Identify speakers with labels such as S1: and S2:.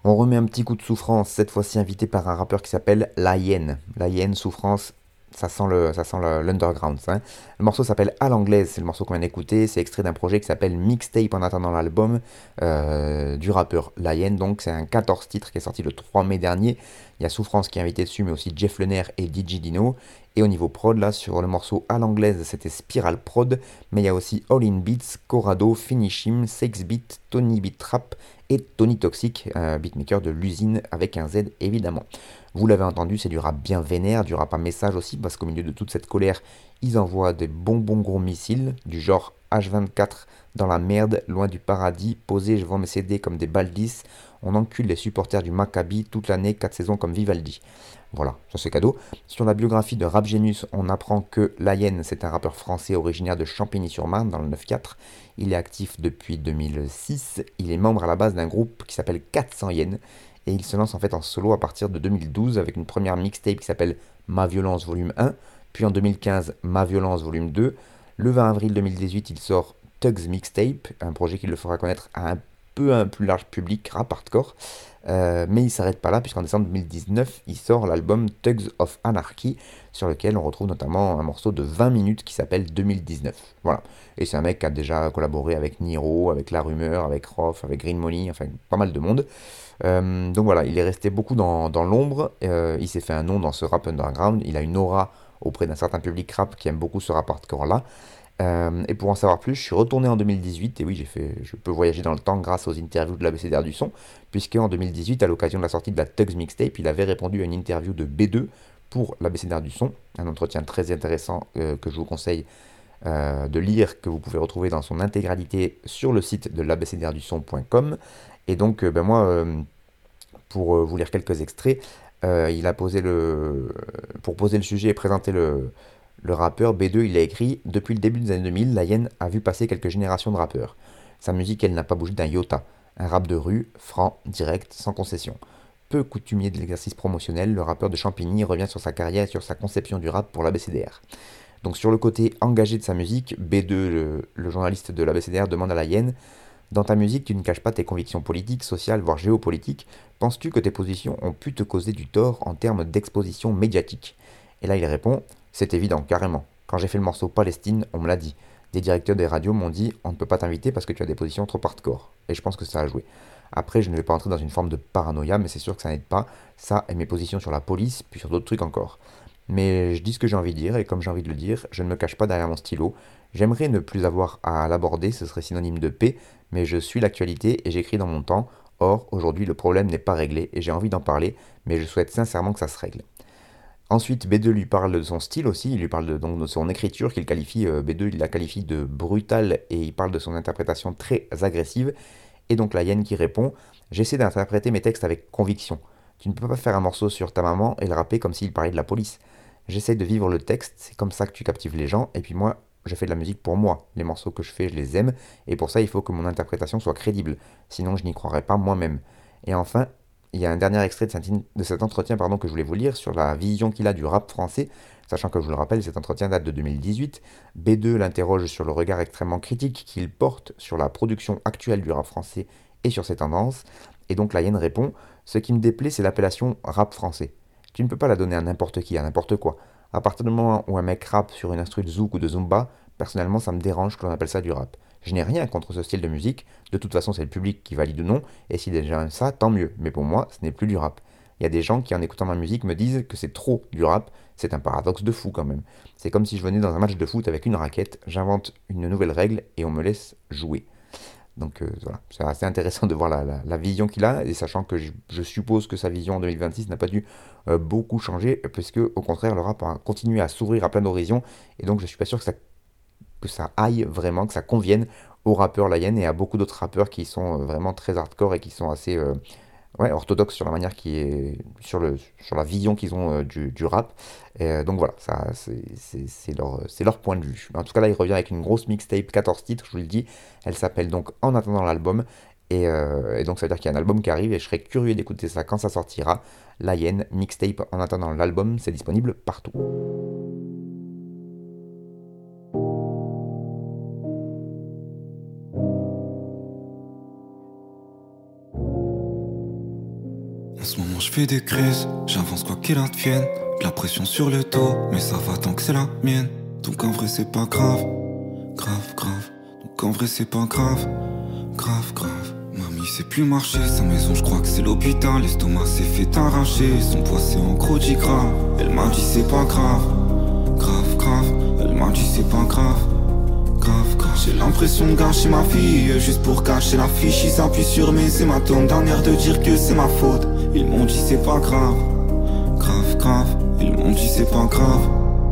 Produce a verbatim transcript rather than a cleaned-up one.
S1: On remet un petit coup de souffrance, cette fois-ci invité par un rappeur qui s'appelle La Hyène. La Hyène, souffrance, ça sent le, ça sent le- l'underground, ça, hein. Le morceau s'appelle À l'anglaise, c'est le morceau qu'on vient d'écouter. C'est extrait d'un projet qui s'appelle Mixtape en attendant l'album euh, du rappeur La Hyène. Donc c'est un quatorze titres qui est sorti le trois mai dernier. Il y a Souffrance qui est invité dessus, mais aussi Jeff Lenner et D J Dino. Et au niveau prod, là, sur le morceau À l'anglaise, c'était Spiral Prod. Mais il y a aussi All In Beats, Corrado, Finishim, Six Beat, Tony Beat Trap et Tony Toxic, euh, beatmaker de l'usine avec un Z évidemment. Vous l'avez entendu, c'est du rap bien vénère, du rap à message aussi, parce qu'au milieu de toute cette colère, ils envoient des bonbons gros missiles, du genre H vingt-quatre dans la merde, loin du paradis, posés, je vends mes C D comme des baldis, on encule les supporters du Maccabi toute l'année, quatre saisons comme Vivaldi. Voilà, ça c'est cadeau. Sur la biographie de Rap Genius, on apprend que Layen, c'est un rappeur français originaire de Champigny-sur-Marne, dans le neuf-quatre. Il est actif depuis deux mille six. Il est membre à la base d'un groupe qui s'appelle quatre cents Yens. Et il se lance en fait en solo à partir de deux mille douze avec une première mixtape qui s'appelle Ma Violence Volume un. Puis en deux mille quinze, Ma Violence Volume deux. Le vingt avril deux mille dix-huit, il sort Tugs Mixtape, un projet qui le fera connaître à un peu un plus large public rap hardcore. Euh, mais il ne s'arrête pas là, puisqu'en décembre deux mille dix-neuf, il sort l'album Tugs of Anarchy, sur lequel on retrouve notamment un morceau de vingt minutes qui s'appelle deux mille dix-neuf. Voilà. Et c'est un mec qui a déjà collaboré avec Niro, avec La Rumeur, avec Rof, avec Green Money, enfin pas mal de monde. Euh, donc voilà, il est resté beaucoup dans, dans l'ombre, euh, il s'est fait un nom dans ce rap underground, il a une aura auprès d'un certain public rap qui aime beaucoup ce rap hardcore-là. Euh, et pour en savoir plus, je suis retourné en deux mille dix-huit, et oui, j'ai fait, je peux voyager dans le temps grâce aux interviews de l'Abécédaire du son, puisque en deux mille dix-huit, à l'occasion de la sortie de la Tugs Mixtape, il avait répondu à une interview de B deux pour l'Abécédaire du son, un entretien très intéressant euh, que je vous conseille euh, de lire, que vous pouvez retrouver dans son intégralité sur le site de l'abécédaire du son point com. Et donc, euh, ben moi, euh, pour euh, vous lire quelques extraits, euh, il a posé le, pour poser le sujet et présenter le, le rappeur, B deux, il a écrit: Depuis le début des années deux mille, la Hyène a vu passer quelques générations de rappeurs. Sa musique, elle n'a pas bougé d'un iota. Un rap de rue, franc, direct, sans concession. Peu coutumier de l'exercice promotionnel, le rappeur de Champigny revient sur sa carrière et sur sa conception du rap pour l'A B C D R. Donc sur le côté engagé de sa musique, B deux, le, le journaliste de l'A B C D R, demande à la Hyène: Dans ta musique, tu ne caches pas tes convictions politiques, sociales, voire géopolitiques. Penses-tu que tes positions ont pu te causer du tort en termes d'exposition médiatique? Et là, il répond: C'est évident, carrément. Quand j'ai fait le morceau Palestine, on me l'a dit. Des directeurs des radios m'ont dit: On ne peut pas t'inviter parce que tu as des positions trop hardcore. Et je pense que ça a joué. Après, je ne vais pas entrer dans une forme de paranoïa, mais c'est sûr que ça n'aide pas. Ça et mes positions sur la police, puis sur d'autres trucs encore. Mais je dis ce que j'ai envie de dire, et comme j'ai envie de le dire, je ne me cache pas derrière mon stylo. J'aimerais ne plus avoir à l'aborder, ce serait synonyme de paix, mais je suis l'actualité et j'écris dans mon temps. Or, aujourd'hui, le problème n'est pas réglé et j'ai envie d'en parler, mais je souhaite sincèrement que ça se règle. Ensuite, B deux lui parle de son style aussi, il lui parle de, donc, de son écriture qu'il qualifie, euh, B deux il la qualifie de brutale et il parle de son interprétation très agressive. Et donc la hyène qui répond: J'essaie d'interpréter mes textes avec conviction. Tu ne peux pas faire un morceau sur ta maman et le rapper comme s'il parlait de la police. J'essaie de vivre le texte, c'est comme ça que tu captives les gens, et puis moi, je fais de la musique pour moi. Les morceaux que je fais, je les aime, et pour ça, il faut que mon interprétation soit crédible. Sinon, je n'y croirais pas moi-même. Et enfin, il y a un dernier extrait de cet, de cet entretien pardon, que je voulais vous lire sur la vision qu'il a du rap français, sachant que je vous le rappelle, cet entretien date de deux mille dix-huit. B deux l'interroge sur le regard extrêmement critique qu'il porte sur la production actuelle du rap français et sur ses tendances. Et donc la hyène répond: Ce qui me déplaît, c'est l'appellation rap français. Tu ne peux pas la donner à n'importe qui, à n'importe quoi. À partir du moment où un mec rappe sur une instru de zouk ou de zumba, personnellement ça me dérange que l'on appelle ça du rap. Je n'ai rien contre ce style de musique, de toute façon c'est le public qui valide ou non, et si des gens aiment ça, tant mieux, mais pour moi ce n'est plus du rap. Il y a des gens qui en écoutant ma musique me disent que c'est trop du rap, c'est un paradoxe de fou quand même. C'est comme si je venais dans un match de foot avec une raquette, j'invente une nouvelle règle et on me laisse jouer. Donc euh, voilà, c'est assez intéressant de voir la, la- la vision qu'il a, et sachant que je, je suppose que sa vision en deux mille vingt-six n'a pas dû euh, beaucoup changer, puisque au contraire, le rap a continué à s'ouvrir à plein d'horizons, et donc je suis pas sûr que ça, que ça aille vraiment, que ça convienne aux rappeurs Lion et à beaucoup d'autres rappeurs qui sont euh, vraiment très hardcore et qui sont assez euh, ouais, orthodoxes sur la manière qui est, sur le, sur la vision qu'ils ont euh, du, du rap. Et, euh, donc voilà, ça, c'est c'est- c'est leur, c'est leur point de vue. En tout cas, là, il revient avec une grosse mixtape, quatorze titres, je vous le dis. Elle s'appelle donc En attendant l'album. Et, euh, et donc, ça veut dire qu'il y a un album qui arrive et je serais curieux d'écouter ça quand ça sortira. La Hyène, mixtape En attendant l'album, c'est disponible partout.
S2: En ce moment je fais des crises, j'avance quoi qu'il advienne. De la pression sur le dos, mais ça va tant que c'est la mienne. Donc en vrai c'est pas grave, grave, grave. Donc en vrai c'est pas grave, grave, grave. Mamie sait plus marcher, sa maison je crois que c'est l'hôpital. L'estomac s'est fait arracher, son poids c'est en gros dix grammes. Elle m'a dit c'est pas grave, grave, grave. Elle m'a dit c'est pas grave, grave, grave. J'ai l'impression de gâcher ma vie, juste pour cacher la fiche. Ils s'appuient sur mes hématomes, dernière de dire que c'est ma faute. Ils m'ont dit c'est pas grave, grave, grave. Ils m'ont dit c'est pas grave.